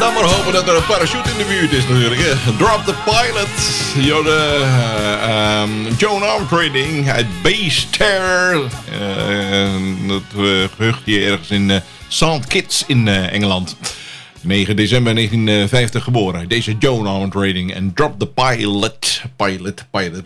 Dan maar hopen dat er een parachute in de buurt is natuurlijk. Hè. Drop the Pilot. Joan Armatrading uit Base Terror. Dat gehuchtje ergens in St. Kitts in Engeland. 9 december 1950 geboren. Deze Joan Armatrading en Drop the Pilot. Pilot.